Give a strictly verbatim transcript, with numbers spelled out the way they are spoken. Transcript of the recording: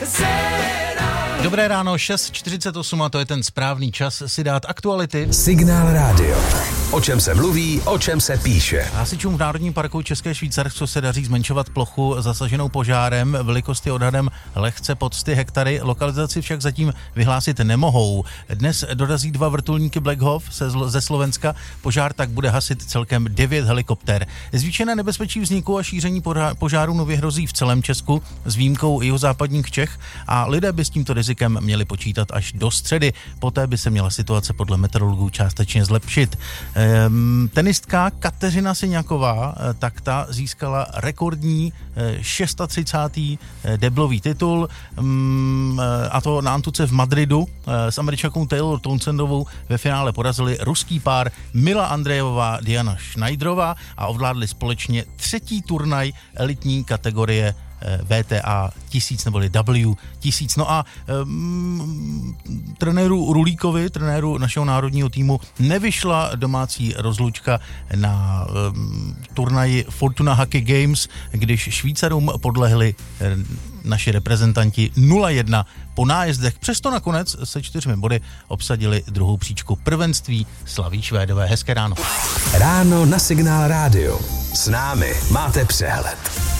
Dobré ráno, šest čtyřicet osm a to je ten správný čas si dát aktuality. Signál rádio. O čem se mluví, o čem se píše. Hasičům v Národním parku České Švýcarsko se daří zmenšovat plochu zasaženou požárem. Velikost je odhadem lehce pod sto hektary, lokalizaci však zatím vyhlásit nemohou. Dnes dorazí dva vrtulníky Black Hawk ze Slovenska, požár tak bude hasit celkem devět helikoptér. Zvýšené nebezpečí vzniku a šíření požáru nově hrozí v celém Česku s výjimkou jihozápadních Čech a lidé by s tímto rizikem měli počítat až do středy. Poté by se měla situace podle meteorologů částečně zlepšit. Ehm, tenistka Kateřina Syňaková, tak ta získala rekordní třicátý šestý deblový titul, ehm, a to na antuce v Madridu. S Američankou Taylor Townsendovou ve finále porazili ruský pár Mila Andrejevová, Diana Schneiderová a ovládli společně třetí turnaj elitní kategorie V T A tisíc neboli W tisíc. No a um, trenéru Rulíkovi, trenéru našeho národního týmu, nevyšla domácí rozlučka na um, turnaji Fortuna Hockey Games, když Švýcarům podlehli um, naši reprezentanti nula jedna po nájezdech. Přesto nakonec se čtyřmi body obsadili druhou příčku prvenství, slaví Švédové. Hezké ráno. Ráno na Signál rádio. S námi máte přehled.